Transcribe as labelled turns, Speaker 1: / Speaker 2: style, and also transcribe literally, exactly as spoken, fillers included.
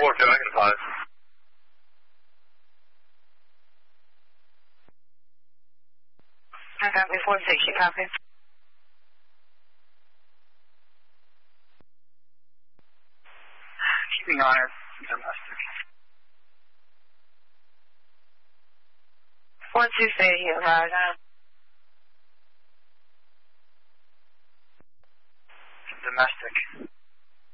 Speaker 1: four, Dragon five.
Speaker 2: I got me four six, you copy?
Speaker 1: Keeping honor, domestic.
Speaker 2: four two say you arrived.
Speaker 1: Domestic.